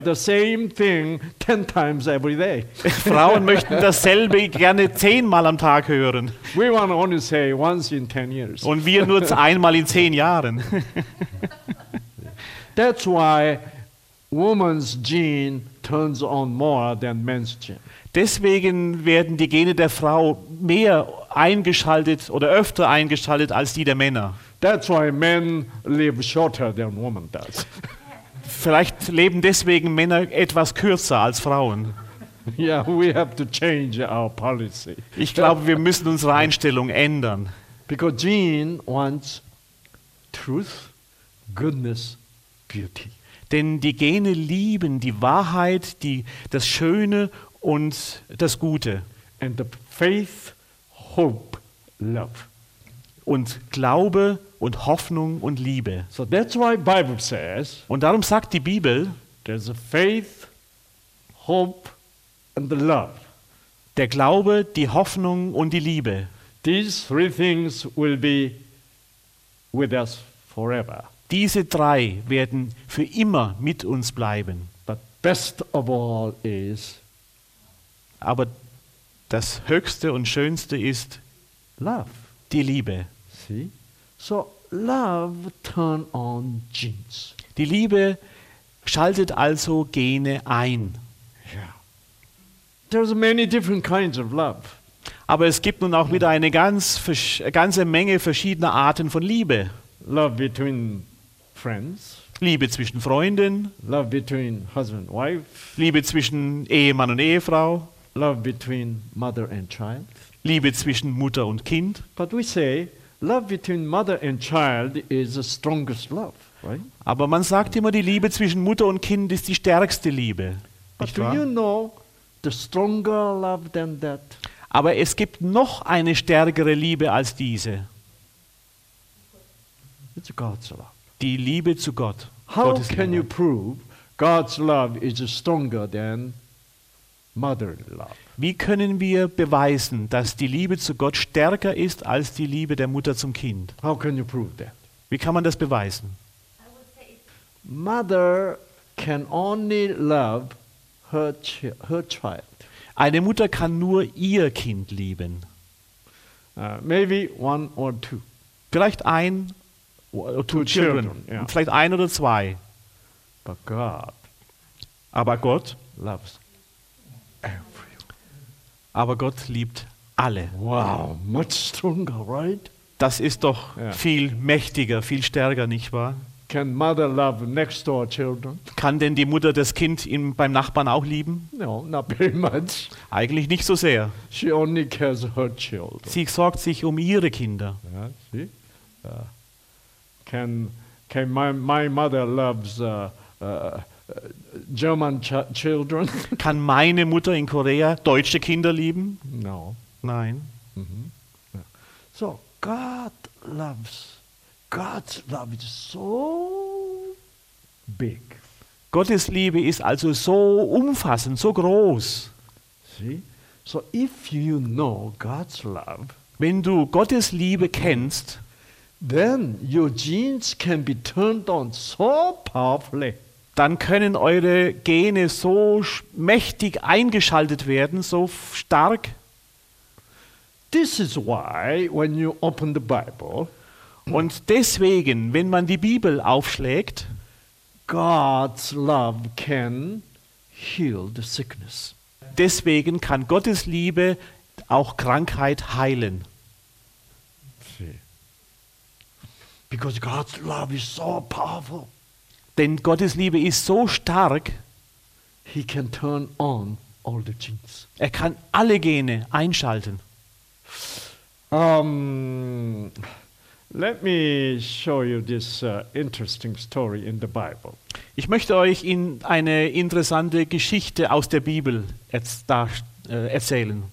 the same thing 10 times every day. Frauen möchten dasselbe gerne 10-mal am Tag hören. We want to only say once in 10 years. Und wir nur einmal in 10 Jahren. That's why woman's gene turns on more than man's gene. Deswegen werden die Gene der Frau mehr eingeschaltet oder öfter eingeschaltet als die der Männer. That's why men live shorter than woman does. Vielleicht leben deswegen Männer etwas kürzer als Frauen. Yeah, we have to change our policy. Ich glaube, wir müssen unsere Einstellung ändern. Because gene wants truth, goodness, beauty. Denn die Gene lieben die Wahrheit, das Schöne und das Gute. And the faith, hope, love. Und Glaube und Hoffnung und Liebe. So that's why Bible says Und darum sagt die Bibel, there's a faith, hope, and the love. der Glaube, die Hoffnung und die Liebe. These three things will be with us forever. Diese 3 werden für immer mit uns bleiben. But best of all is Aber das Höchste und Schönste ist love. die Liebe. See? So love turn on genes. Die Liebe schaltet also Gene ein. Yeah. There's many different kinds of love. Aber es gibt nun auch wieder eine ganze Menge verschiedener Arten von Liebe. Love between friends, Liebe zwischen Freunden, love between husband and wife, Liebe zwischen Ehemann und Ehefrau, love between mother and child. Liebe zwischen Mutter und Kind. But we say love between mother and child is the strongest love, right? Aber man sagt immer, die Liebe zwischen Mutter und Kind ist die stärkste Liebe. But Nicht do wahr? you know the stronger love than that? Aber es gibt noch eine stärkere Liebe als diese. It's God's love. Die Liebe zu Gott. How Gottes can Liebe. you prove God's love is stronger than motherly love? Wie können wir beweisen, dass die Liebe zu Gott stärker ist als die Liebe der Mutter zum Kind? How can you prove that? Wie kann man das beweisen? Mother can only love her child. Eine Mutter kann nur ihr Kind lieben. Maybe one or two. Vielleicht ein oder two children. ja. Vielleicht 1 oder 2. But God Aber Gott loves everyone. Aber Gott liebt alle. Wow, much stronger, right? Das ist doch Ja. viel mächtiger, viel stärker, nicht wahr? Can mother love next door children? Kann denn die Mutter das Kind beim Nachbarn auch lieben? No, not very much. Eigentlich nicht so sehr. She only cares her children. Sie sorgt sich um ihre Kinder. Yeah, see? Can my mother loves German children? Kann meine Mutter in Korea deutsche Kinder lieben? No. Nein. So God's love is so big. Gottes Liebe ist also so umfassend, so groß. See? So if you know God's love, Wenn du Gottes Liebe kennst, then your genes can be turned on so powerfully. dann können eure Gene so mächtig eingeschaltet werden, so stark. This is why when you open the Bible, Und deswegen, wenn man die Bibel aufschlägt, God's love can heal the sickness. deswegen kann Gottes Liebe auch Krankheit heilen. See? Because God's love is so powerful. Denn Gottes Liebe ist so stark, He can turn on all the genes. er kann alle Gene einschalten. Let me show you this interesting story in the Bible. Ich möchte euch eine interessante Geschichte aus der Bibel erzählen.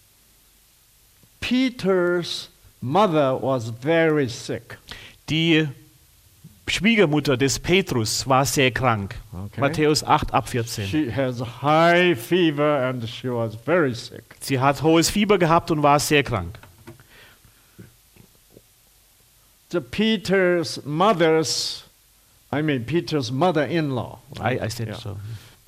Peter's mother was very sick. Die Schwiegermutter des Petrus war sehr krank. Okay. Matthäus 8 ab 14. She has high fever and she was very sick. Sie hat hohes Fieber gehabt und war sehr krank. Peter's mother-in-law. I said Yeah. so.